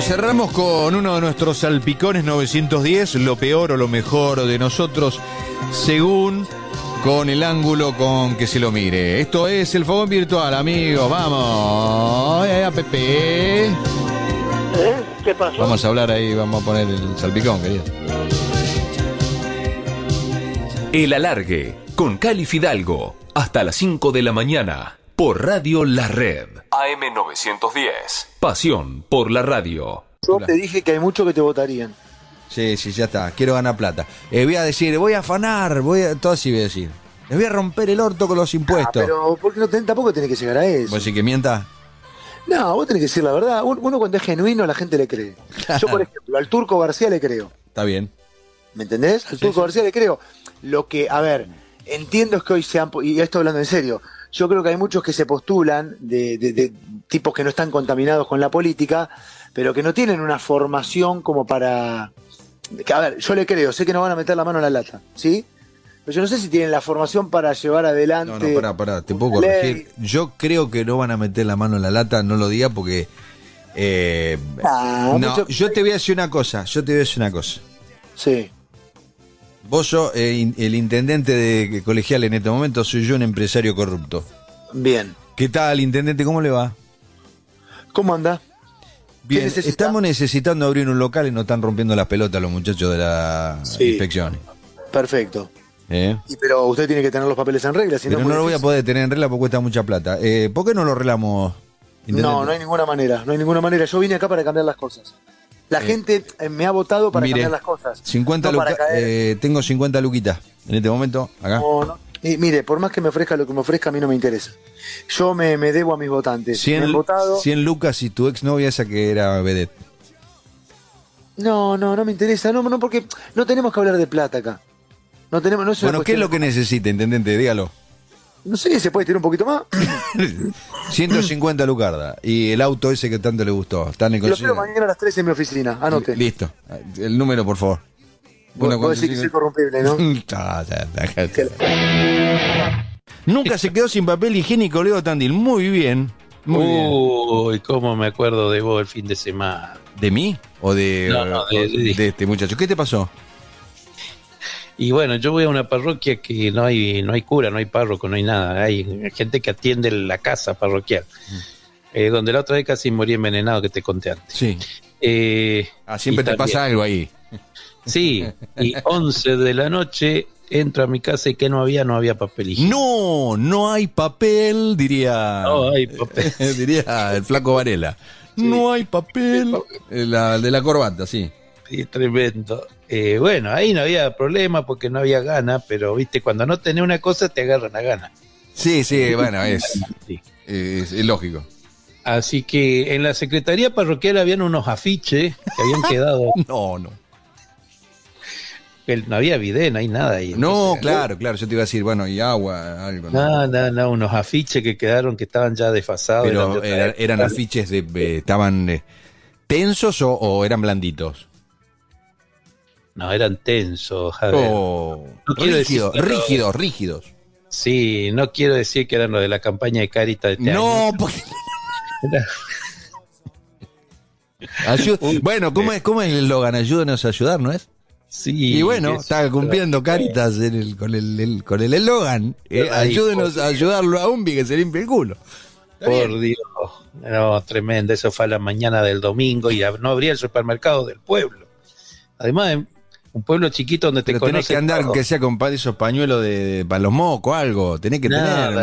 cerramos con uno de nuestros salpicones 910, lo peor o lo mejor de nosotros, según con el ángulo con que se lo mire. Esto es el fogón virtual, amigos. Vamos, Pepe. ¿Qué pasó? Vamos a hablar ahí, vamos a poner el salpicón, querido. El Alargue, con Cali Fidalgo, hasta las 5 de la mañana, por Radio La Red. AM910, pasión por la radio. Yo te dije que hay muchos que te votarían. Sí, ya está, quiero ganar plata. Voy a decir, voy a afanar, todo así voy a decir. Les voy a romper el orto con los impuestos. Pero ¿por qué tampoco tenés que llegar a eso? ¿Vos decís que mienta? No, vos tenés que decir la verdad. Uno cuando es genuino la gente le cree. Yo, por ejemplo, al Turco García le creo. Está bien. ¿Me entendés? Al Turco García le creo. Lo que, a ver, entiendo es que hoy y esto hablando en serio, yo creo que hay muchos que se postulan de tipos que no están contaminados con la política, pero que no tienen una formación como para... Que, a ver, yo le creo, sé que no van a meter la mano en la lata, ¿sí? Pero yo no sé si tienen la formación para llevar adelante... No, pará, te puedo corregir. Yo creo que no van a meter la mano en la lata, no lo diga porque... yo te voy a decir una cosa, Sí. Vos sos el intendente de colegial en este momento, soy yo un empresario corrupto. Bien. ¿Qué tal, intendente? ¿Cómo le va? ¿Cómo anda? Bien, estamos necesitando abrir un local y nos están rompiendo las pelotas los muchachos de la inspección. Perfecto. Pero usted tiene que tener los papeles en regla. Pero no lo voy a poder tener en regla porque cuesta mucha plata. ¿Por qué no lo arreglamos, intendente? No hay ninguna manera. Yo vine acá para cambiar las cosas. La gente me ha votado para cambiar las cosas. 50 tengo 50 luquitas en este momento, acá. No. Y mire, por más que me ofrezca lo que me ofrezca, a mí no me interesa. Yo me debo a mis votantes. 100 me han votado. 100 lucas y tu exnovia esa que era vedette. No me interesa. No, porque no tenemos que hablar de plata acá. No es bueno, ¿qué es lo que necesita, intendente? Dígalo. No sé, ¿se puede tirar un poquito más? 150 lucarda. Y el auto ese que tanto le gustó. Lo espero mañana a las 3 en mi oficina. Anote. Listo. El número, por favor. Vos decís que soy corrompible, ¿no? Nunca se quedó sin papel higiénico Leo Tandil. Muy bien. Uy, cómo me acuerdo de vos el fin de semana. ¿De mí? ¿O de este muchacho? ¿Qué te pasó? Y bueno, yo voy a una parroquia que no hay cura, no hay párroco, no hay nada. Hay gente que atiende la casa parroquial. Donde la otra vez casi morí envenenado, que te conté antes. Sí. Siempre te pasa algo ahí. Sí, y 11 de la noche entro a mi casa y que no había papel higiénico. No hay papel, diría. No hay papel. Diría el flaco Varela. Sí. No hay papel. De la corbata, sí. Sí, tremendo. Bueno, ahí no había problema porque no había gana, pero viste, cuando no tenés una cosa te agarran a gana. Sí, bueno, es lógico. Así que en la secretaría parroquial habían unos afiches que habían quedado. No había video, no hay nada ahí. Entonces, claro, yo te iba a decir, bueno, y agua, algo. No, unos afiches que estaban ya desfasados. Pero eran afiches estaban tensos o eran blanditos. No, eran tensos, Javier. No rígidos. Sí, no quiero decir que eran los de la campaña de Caritas de este año. Porque... Bueno, ¿cómo es el eslogan? Ayúdenos a ayudar, ¿no es? Sí. Y bueno, está cumpliendo Caritas con el eslogan. Ayúdenos a ayudarlo a Umbi que se limpie el culo. Por Dios. No, tremendo. Eso fue a la mañana del domingo y no abría el supermercado del pueblo. Además, un pueblo chiquito donde te conocen. Tenés que andar, todo. que sea con esos pañuelos para los mocos, algo. Tenés que tener.